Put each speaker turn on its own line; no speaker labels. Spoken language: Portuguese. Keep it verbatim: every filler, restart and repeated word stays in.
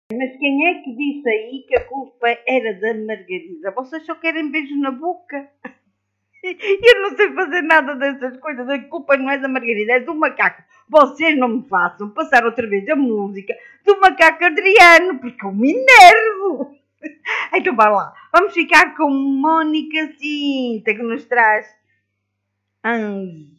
Mas quem é que disse aí que a culpa era da Margarida? Vocês só querem beijo na boca? Eu não sei fazer nada dessas coisas. A culpa não é da Margarida, é do macaco. Vocês não me façam passar outra vez a música do macaco Adriano, porque eu me enervo. Então vai lá, vamos ficar com Mónica Cinta, que nos traz Anjo.